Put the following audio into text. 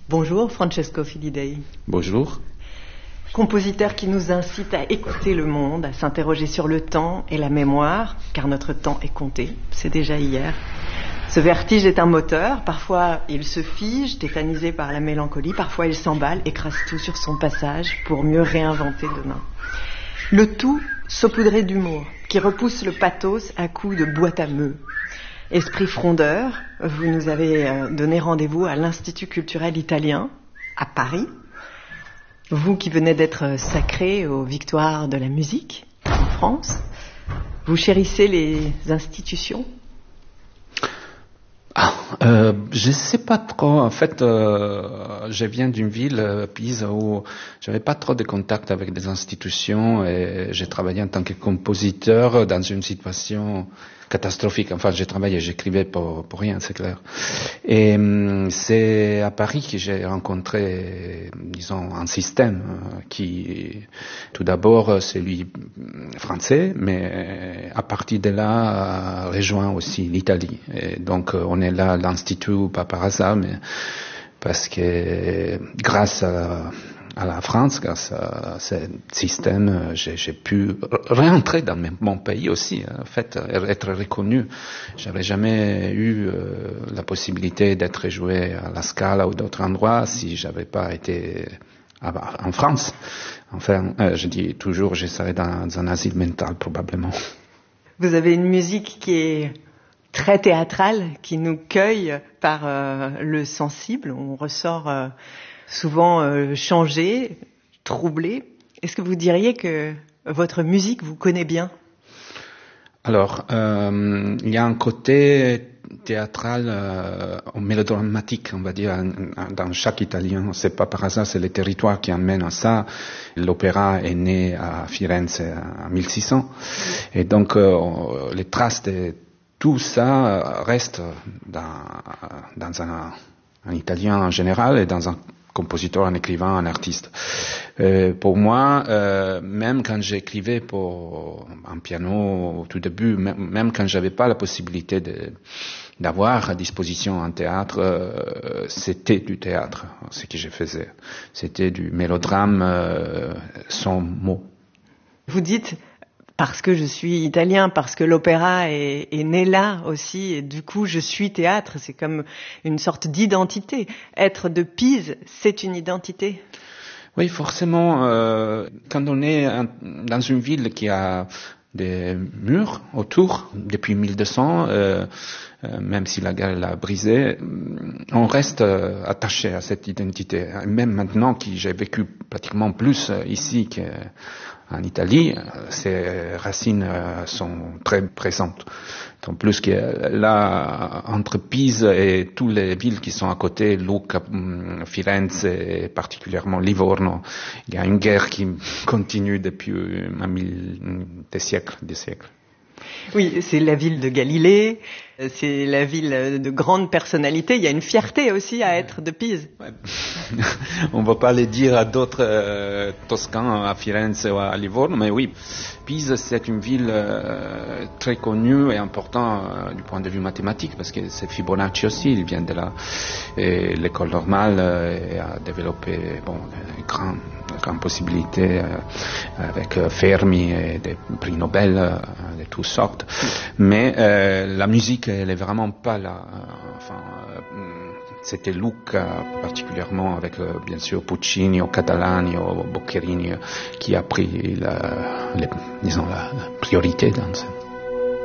Bonjour Francesco Filidei. Bonjour. Compositeur qui nous incite à écouter le monde, à s'interroger sur le temps et la mémoire, car notre temps est compté, c'est déjà hier. Ce vertige est un moteur, parfois il se fige, tétanisé par la mélancolie, parfois il s'emballe, écrase tout sur son passage pour mieux réinventer demain. Le tout saupoudré d'humour, qui repousse le pathos à coups de boîte à meux. Esprit frondeur, vous nous avez donné rendez-vous à l'Institut culturel italien, à Paris. Vous qui venez d'être sacré aux victoires de la musique en France, vous chérissez les institutions ? Je sais pas trop. En fait, je viens d'une ville, Pise, où j'avais pas trop de contact avec des institutions et j'ai travaillé en tant que compositeur dans une situation catastrophique. Enfin, j'ai travaillé, j'écrivais pour rien, c'est clair. Et c'est à Paris que j'ai rencontré, disons, un système qui, tout d'abord, c'est lui français, mais à partir de là, rejoint aussi l'Italie. Et donc, on est là à l'Institut, pas par hasard, mais parce que grâce à la France, grâce à ce système, j'ai pu réentrer dans mon pays aussi, en fait, être reconnu. J'avais jamais eu la possibilité d'être joué à la Scala ou d'autres endroits si j'avais pas été en France. Enfin, je dis toujours, je serais dans un asile mental probablement. Vous avez une musique qui est très théâtrale, qui nous cueille par le sensible. On ressort souvent changé, troublé. Est-ce que vous diriez que votre musique vous connaît bien ? Alors, il y a un côté théâtral mélodramatique, on va dire, dans chaque Italien. C'est pas par hasard, c'est le territoire qui amène à ça. L'opéra est né à Firenze en 1600. Et donc, les traces de tout ça restent dans un italien en général et dans un compositeur, un écrivain, un artiste. Pour moi, même quand j'écrivais pour un piano au tout début, même quand j'avais pas la possibilité d'avoir à disposition un théâtre, c'était du théâtre, ce que je faisais. C'était du mélodrame sans mots. Vous dites, parce que je suis italien, parce que l'opéra est né là aussi, et du coup je suis théâtre, c'est comme une sorte d'identité. Être de Pise, c'est une identité. Oui, forcément, quand on est dans une ville qui a des murs autour depuis 1200, même si la guerre l'a brisé, on reste attaché à cette identité. Même maintenant que j'ai vécu pratiquement plus ici qu'en Italie, ces racines sont très présentes. En plus que là, entre Pise et toutes les villes qui sont à côté, Lucca, Firenze et particulièrement Livorno, il y a une guerre qui continue depuis des siècles. Oui, c'est la ville de Galilée, c'est la ville de grandes personnalités. Il y a une fierté aussi à être de Pise. Ouais. On ne va pas le dire à d'autres Toscans, à Firenze ou à Livorno, mais oui, Pise, c'est une ville très connue et importante du point de vue mathématique, parce que c'est Fibonacci aussi, il vient de là. Et l'école normale a développé une grande possibilité avec Fermi et des prix Nobel de toutes sortes. Mais la musique, elle est vraiment pas là. C'était Lucca, particulièrement avec bien sûr Puccini, ou Catalani, ou Boccherini, qui a pris la priorité dans ça.